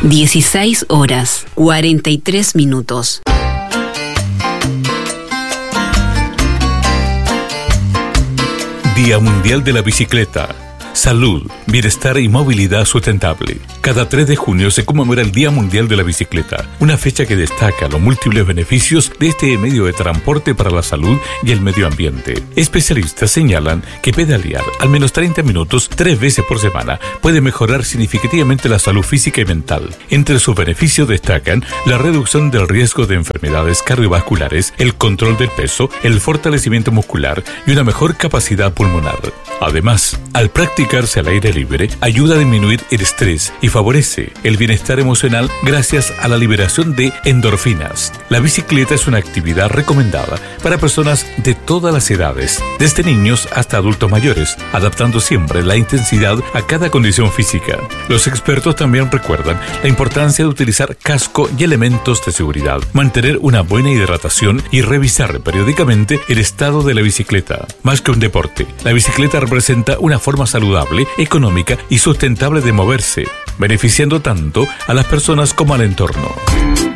16 horas, 43 minutos. Día Mundial de la Bicicleta. Salud, bienestar y movilidad sustentable. Cada 3 de junio se conmemora el Día Mundial de la Bicicleta, una fecha que destaca los múltiples beneficios de este medio de transporte para la salud y el medio ambiente. Especialistas señalan que pedalear al menos 30 minutos 3 veces por semana puede mejorar significativamente la salud física y mental. Entre sus beneficios destacan la reducción del riesgo de enfermedades cardiovasculares, el control del peso, el fortalecimiento muscular y una mejor capacidad pulmonar. Además, al practicarse al aire libre, ayuda a disminuir el estrés y favorece el bienestar emocional gracias a la liberación de endorfinas. La bicicleta es una actividad recomendada para personas de todas las edades, desde niños hasta adultos mayores, adaptando siempre la intensidad a cada condición física. Los expertos también recuerdan la importancia de utilizar casco y elementos de seguridad, mantener una buena hidratación y revisar periódicamente el estado de la bicicleta. Más que un deporte, la bicicleta representa una forma saludable, económica y sustentable de moverse, beneficiando tanto a las personas como al entorno.